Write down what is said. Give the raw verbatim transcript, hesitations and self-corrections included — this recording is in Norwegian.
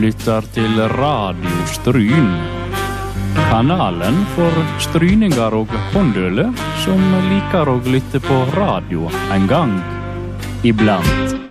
lytter til Radio Stryn. Kanalen for stryninger og håndøle som liker å lytte på radio en gang iblant.